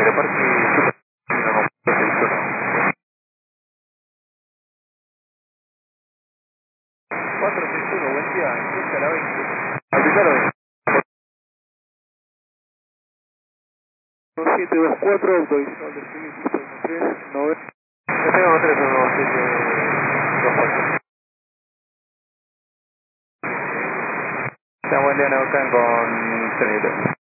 Parque Super 461, buen día, empieza a la 20. Aplicar a 20. 724, autorizado de Felipe 3, 9. Yo tengo 3, 1, 7, 2, 4. Está buen día, Neuquén con Cenit.